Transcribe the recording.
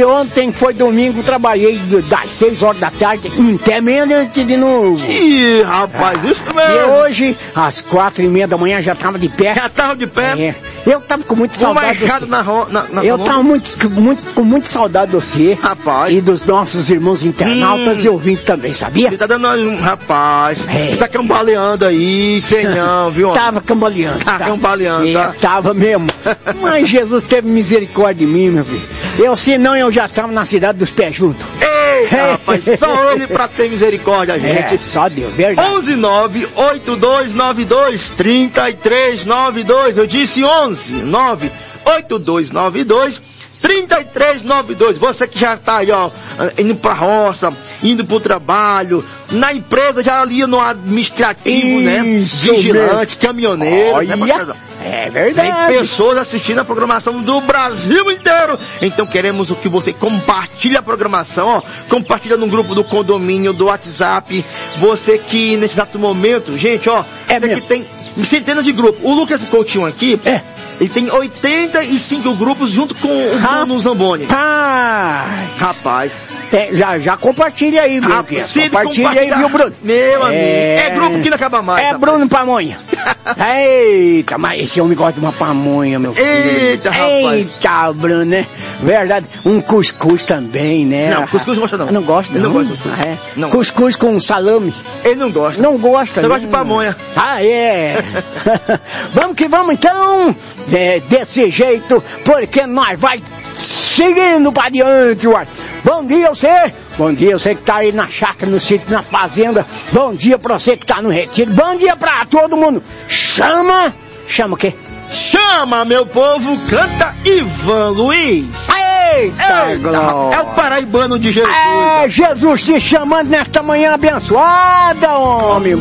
E ontem foi domingo, trabalhei das 6 horas da tarde até meia-noite de novo. Ih, rapaz, isso mesmo. E hoje, às 4:30 da manhã, já tava de pé. Já tava de pé? É. Eu tava com muita saudade de você. Eu tava com muita saudade de você. Rapaz. E dos nossos irmãos internautas e ouvintes também, sabia? Você tá dando rapaz. Você tá cambaleando aí, feião, viu? Tava cambaleando. Tá cambaleando, tá? Tava mesmo. Mas Jesus teve misericórdia de mim, meu filho. Senão eu já tava na cidade dos pés juntos. Eita, rapaz, só ele pra ter misericórdia, gente. Só Deus, verdade. 11982923392. Eu disse 11982923392. Você que já tá aí, ó, indo pra roça, indo pro trabalho, na empresa já ali no administrativo, né? Vigilante, caminhoneiro, olha, né? É verdade. Tem pessoas assistindo a programação do Brasil inteiro. Então queremos que você compartilhe a programação, ó. Compartilha no grupo do condomínio, do WhatsApp. Você que nesse exato momento, gente, ó. Você que tem centenas de grupos. O Lucas Coutinho aqui, ele tem 85 grupos junto com o Bruno Zamboni. Rapaz. Já compartilha aí, meu querido. Compartilha aí, viu, Bruno? Meu amigo. É grupo que não acaba mais. É, Bruno Pamonha. Eita, mas esse homem gosta de uma pamonha, meu filho. Eita, rapaz. Eita, Bruno, né? Verdade. Um cuscuz também, né? Não, cuscuz não gosta não. Não gosta, não? Não gosta de cuscuz. Não. Cuscuz com salame. Ele não gosta. Não gosta, Você gosta de pamonha. Vamos que vamos, então. Desse jeito, porque nós vai seguindo para diante, uai. Bom dia você. Bom dia você que tá aí na chácara, no sítio, na fazenda. Bom dia pra você que tá no retiro. Bom dia pra todo mundo. Chama o quê? Chama, meu povo, canta Ivan Luiz. Eita, é o paraibano de Jesus. Jesus te chamando nesta manhã abençoada, homem.